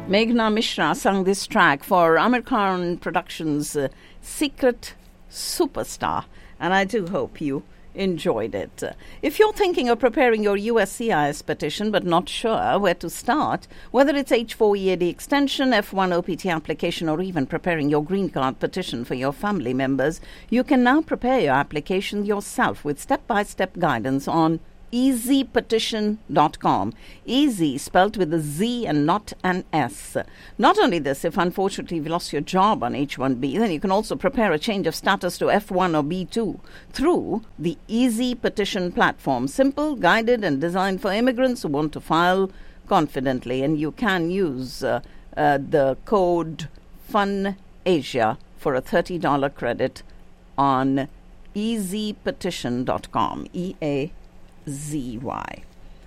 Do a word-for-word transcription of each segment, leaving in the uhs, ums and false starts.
Meghna Mishra sung this track for Amir Khan Productions' uh, Secret Superstar, and I do hope you enjoyed it. Uh, if you're thinking of preparing your U S C I S petition but not sure where to start, whether it's H four E A D extension, F one O P T application, or even preparing your green card petition for your family members, you can now prepare your application yourself with step-by-step guidance on easy petition dot com. Easy spelt with a Z and not an S. Not only this, if unfortunately you've lost your job on H one B, then you can also prepare a change of status to F one or B two through the Easy Petition platform. Simple, guided, and designed for immigrants who want to file confidently. And you can use uh, uh, the code FUNASIA for a thirty dollars credit on easy petition dot com. E A Z Y.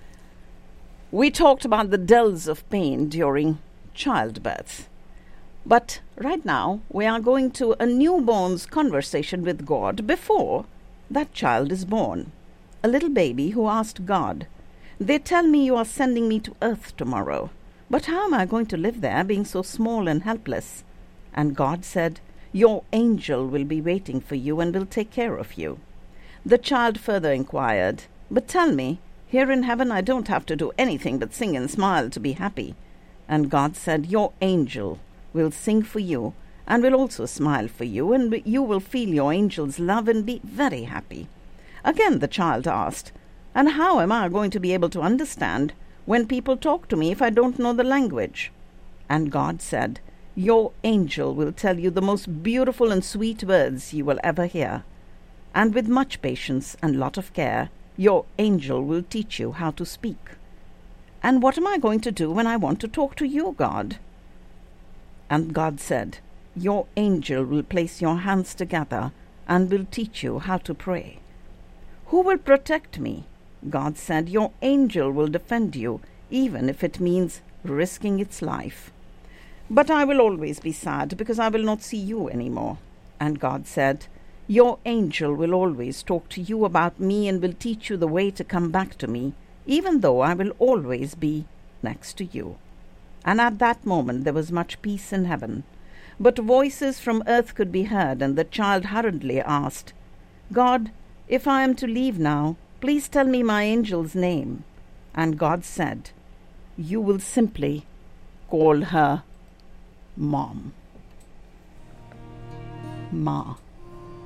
We talked about the dells of pain during childbirth. But right now, we are going to a newborn's conversation with God before that child is born. A little baby who asked God, "They tell me you are sending me to earth tomorrow, but how am I going to live there being so small and helpless?" And God said, "Your angel will be waiting for you and will take care of you." The child further inquired, "But tell me, here in heaven I don't have to do anything but sing and smile to be happy." And God said, "Your angel will sing for you and will also smile for you, and you will feel your angel's love and be very happy." Again the child asked, "And how am I going to be able to understand when people talk to me if I don't know the language?" And God said, "Your angel will tell you the most beautiful and sweet words you will ever hear. And with much patience and lot of care, your angel will teach you how to speak." "And what am I going to do when I want to talk to you, God?" And God said, "Your angel will place your hands together and will teach you how to pray." "Who will protect me?" God said, "Your angel will defend you, even if it means risking its life." "But I will always be sad because I will not see you anymore." And God said, "Your angel will always talk to you about me and will teach you the way to come back to me, even though I will always be next to you." And at that moment there was much peace in heaven. But voices from earth could be heard, and the child hurriedly asked, "God, if I am to leave now, please tell me my angel's name." And God said, "You will simply call her Mom." Ma.